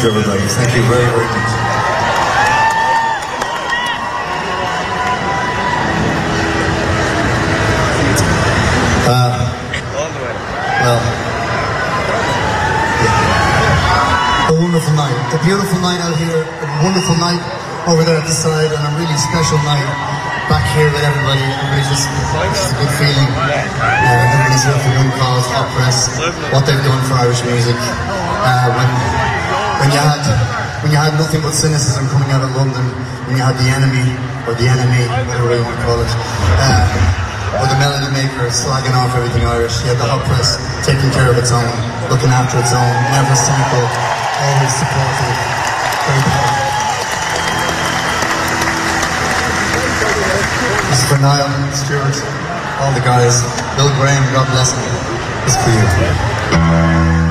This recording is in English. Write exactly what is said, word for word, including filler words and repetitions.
you, everybody. Thank you very, very much. Uh, well, yeah. A wonderful night, a beautiful night out here, a wonderful night over there at the side, and a really special night back here with everybody. Everybody's just, it's a good feeling. Uh, everybody's here for one cause, Hot Press, what they've done for Irish music. Uh, when, when you had, when you had nothing but cynicism coming out of London, when you had the enemy, or the enemy, whatever you want to call it, uh, or the Melody Maker slagging off everything Irish. You had the Hot Press taking care of its own, looking after its own, never cynical, always supportive, very powerful. This is for Niall, Stuart, all the guys. Bill Graham, God bless him. This is for you.